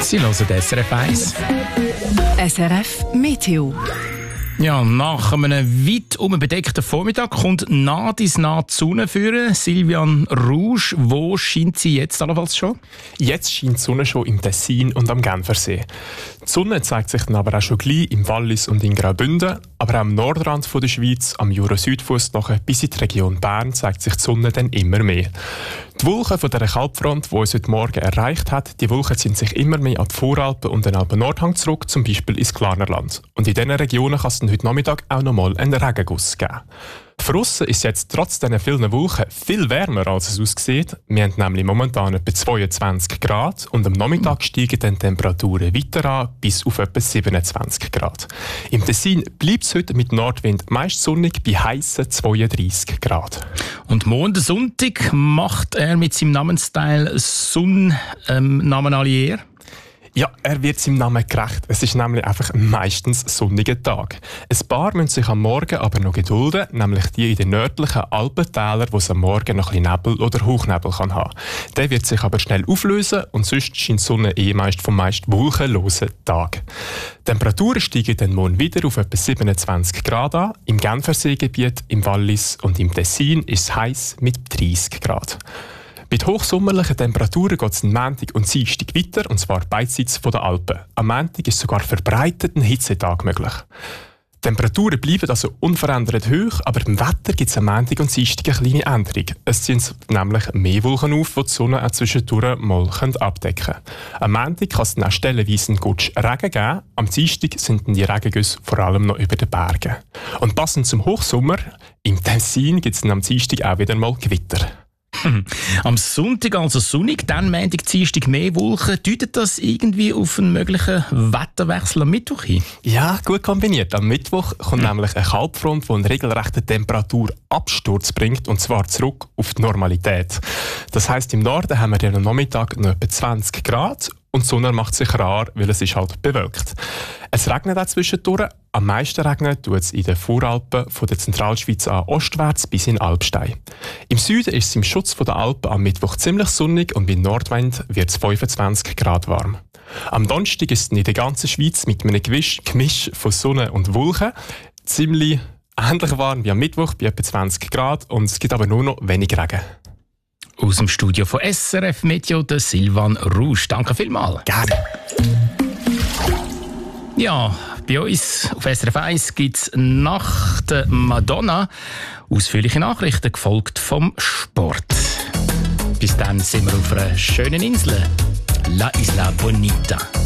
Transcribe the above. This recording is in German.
Sie hören SRF 1. SRF Meteo. Ja, nach einem weit bedeckten Vormittag kommt nah die Sonne führen. Silvian Rouge, wo scheint sie jetzt allenfalls schon? Jetzt scheint die Sonne schon im Tessin und am Genfersee. Die Sonne zeigt sich dann aber auch schon gleich im Wallis und in Graubünden, aber auch am Nordrand der Schweiz, am Jura-Südfuss nachher bis in die Region Bern zeigt sich die Sonne dann immer mehr. Die Wolken von dieser Kaltfront, die uns heute Morgen erreicht hat, die Wolken ziehen sich immer mehr an die Voralpen und den Alpen-Nordhang zurück, zum Beispiel ins Glarnerland. Und in diesen Regionen kann es dann heute Nachmittag auch nochmal einen Regenguss geben. Draussen ist es jetzt trotz diesen vielen Wolken viel wärmer, als es aussieht. Wir haben nämlich momentan etwa 22 Grad und am Nachmittag steigen dann die Temperaturen weiter an, bis auf etwa 27 Grad. Im Tessin bleibt es heute mit Nordwind meist sonnig bei heissen 32 Grad. Und morgen Sonntag macht er mit seinem Namensteil Namen Allier. Ja, er wird seinem Namen gerecht. Es ist nämlich einfach meistens sonniger Tag. Ein paar müssen sich am Morgen aber noch gedulden, nämlich die in den nördlichen Alpentälern, wo es am Morgen noch ein bisschen Nebel oder Hochnebel kann haben. Der wird sich aber schnell auflösen und sonst scheint die Sonne meist vom meist wolkenlosen Tag. Die Temperaturen steigen dann morgen wieder auf etwa 27 Grad an. Im Genferseegebiet, im Wallis und im Tessin ist es heiß mit 30 Grad. Mit hochsommerlichen Temperaturen geht es am Montag und Dienstag weiter, und zwar beidseits von den Alpen. Am Montag ist sogar verbreitet ein Hitzetag möglich. Die Temperaturen bleiben also unverändert hoch, aber im Wetter gibt es am Montag und Dienstag eine kleine Änderung. Es ziehen nämlich mehr Wolken auf, die die Sonne auch zwischendurch mal abdecken können. Am Montag kann es dann auch stellenweise einen Gutsch Regen geben. Am Dienstag sind dann die Regengüsse vor allem noch über den Bergen. Und passend zum Hochsommer, im Tessin gibt es dann am Dienstag auch wieder mal Gewitter. Am Sonntag also sonnig, dann Montag, Dienstag mehr Wolken. Deutet das irgendwie auf einen möglichen Wetterwechsel am Mittwoch hin? Ja, gut kombiniert. Am Mittwoch kommt nämlich eine Kaltfront, die einen regelrechten Temperaturabsturz bringt, und zwar zurück auf die Normalität. Das heisst, im Norden haben wir dann am Nachmittag noch etwa 20 Grad und die Sonne macht sich rar, weil es ist halt bewölkt. Es regnet auch zwischendurch. Am meisten regnet tut es in den Voralpen von der Zentralschweiz an ostwärts bis in Alpstein. Im Süden ist es im Schutz der Alpen am Mittwoch ziemlich sonnig und bei Nordwind wird es 25 Grad warm. Am Donnerstag ist es in der ganzen Schweiz mit einem Gemisch von Sonne und Wolken ziemlich ähnlich warm wie am Mittwoch bei etwa 20 Grad, und es gibt aber nur noch wenig Regen. Aus dem Studio von SRF Meteo, der Silvan Rouge. Danke vielmals. Gerne. Ja, bei uns auf SRF 1 gibt es nach der Madonna ausführliche Nachrichten, gefolgt vom Sport. Bis dann sind wir auf einer schönen Insel, La Isla Bonita.